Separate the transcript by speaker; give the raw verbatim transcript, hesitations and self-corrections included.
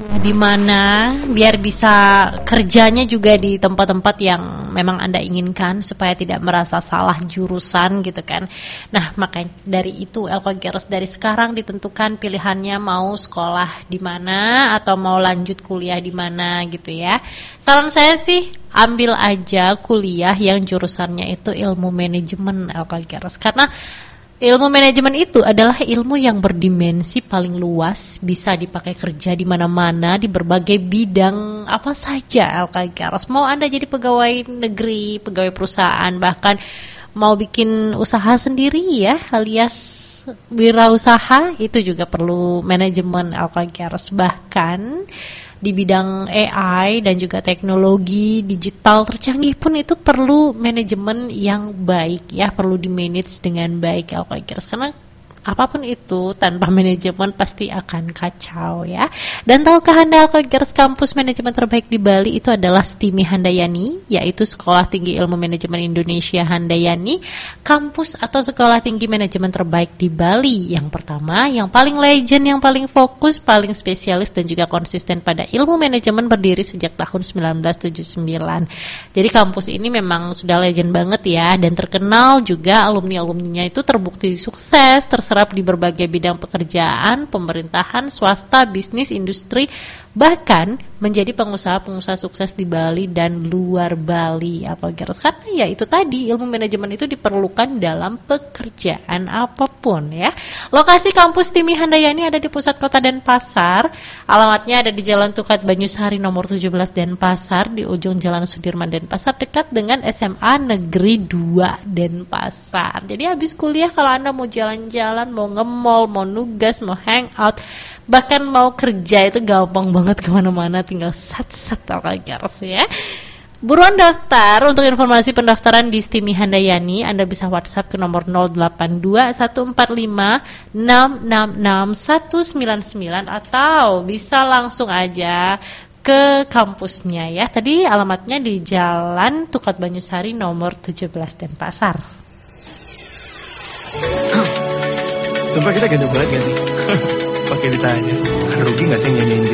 Speaker 1: di mana biar bisa kerjanya juga di tempat-tempat yang memang Anda inginkan supaya tidak merasa salah jurusan gitu kan. Nah, makanya dari itu Elkogers dari sekarang ditentukan pilihannya mau sekolah di mana atau mau lanjut kuliah di mana gitu ya. Saran saya sih ambil aja kuliah yang jurusannya itu ilmu manajemen Elkogers, karena ilmu manajemen itu adalah ilmu yang berdimensi paling luas, bisa dipakai kerja di mana-mana, di berbagai bidang apa saja Elkogers. Mau Anda jadi pegawai negeri, pegawai perusahaan, bahkan mau bikin usaha sendiri ya, alias wirausaha, itu juga perlu manajemen Elkogers. Bahkan di bidang A I dan juga teknologi digital tercanggih pun itu perlu manajemen yang baik ya, perlu di manage dengan baik Elkogers, karena apapun itu tanpa manajemen pasti akan kacau ya. Dan tahukah Anda Elkogers kampus manajemen terbaik di Bali itu adalah STIMI Handayani, yaitu Sekolah Tinggi Ilmu Manajemen Indonesia Handayani, kampus atau sekolah tinggi manajemen terbaik di Bali. Yang pertama, yang paling legend, yang paling fokus, paling spesialis dan juga konsisten pada ilmu manajemen, berdiri sejak tahun sembilan belas tujuh puluh sembilan. Jadi kampus ini memang sudah legend banget ya, dan terkenal juga alumni-alumninya itu terbukti sukses, terserap di berbagai bidang pekerjaan, pemerintahan, swasta, bisnis, industri, bahkan menjadi pengusaha-pengusaha sukses di Bali dan luar Bali. Elkogers, karena ya itu tadi ilmu manajemen itu diperlukan dalam pekerjaan apapun ya. Lokasi kampus STIMI Handayani ada di pusat kota Denpasar. Alamatnya ada di Jalan Tukat Banyusari nomor tujuh belas Denpasar, di ujung Jalan Sudirman Denpasar, dekat dengan S M A Negeri dua Denpasar. Jadi habis kuliah kalau Anda mau jalan-jalan, mau nge-mall, mau nugas, mau hangout, bahkan mau kerja itu gampang banget kemana-mana, tinggal sat-sat Elkogers ya. Buruan daftar. Untuk informasi pendaftaran di STIMI Handayani, Anda bisa WhatsApp ke nomor nol delapan dua satu empat lima enam enam enam satu sembilan sembilan atau bisa langsung aja ke kampusnya ya. Tadi alamatnya di Jalan Tukat Banyusari nomor tujuh belas Denpasar.
Speaker 2: Sumpah kita ganda banget gak sih? Pakai ditanya, rugi gak sih nyanyiin